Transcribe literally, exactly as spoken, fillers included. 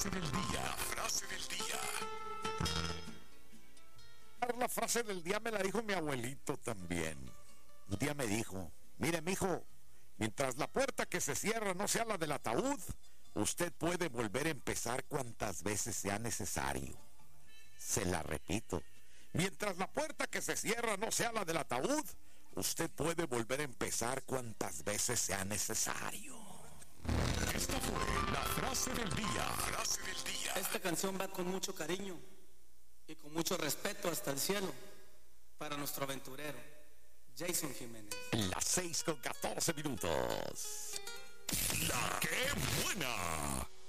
frase del día. La frase del día. La frase del día me la dijo mi abuelito también. Un día me dijo: mire, mijo, mientras la puerta que se cierra no sea la del ataúd, usted puede volver a empezar cuantas veces sea necesario. Se la repito: mientras la puerta que se cierra no sea la del ataúd, usted puede volver a empezar cuantas veces sea necesario. Esta fue la frase del día. Frase del día. Esta canción va con mucho cariño y con mucho respeto hasta el cielo para nuestro aventurero Jason Jiménez. Las seis con catorce minutos. La que buena.